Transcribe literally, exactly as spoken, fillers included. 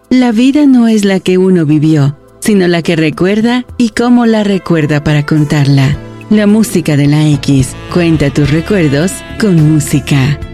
La vida no es la que uno vivió, sino la que recuerda y cómo la recuerda para contarla. La música de la X. Cuenta tus recuerdos con música.